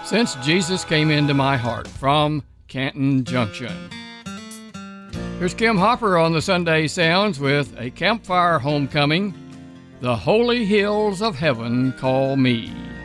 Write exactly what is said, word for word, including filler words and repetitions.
Since Jesus Came Into My Heart from Canton Junction. Here's Kim Hopper on the Sunday Sounds with a campfire homecoming, The Holy Hills of Heaven Call Me.